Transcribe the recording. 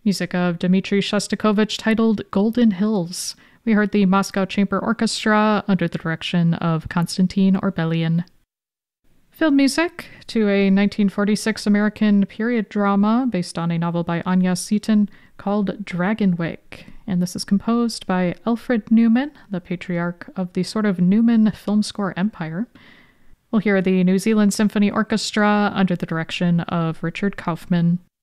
Music of Dmitri Shostakovich titled Golden Hills. We heard the Moscow Chamber Orchestra under the direction of Konstantin Orbelian. Film music to a 1946 American period drama based on a novel by Anya Seton called Dragonwyck. And this is composed by Alfred Newman, the patriarch of the sort of Newman film score empire. We'll hear the New Zealand Symphony Orchestra under the direction of Richard Kaufman.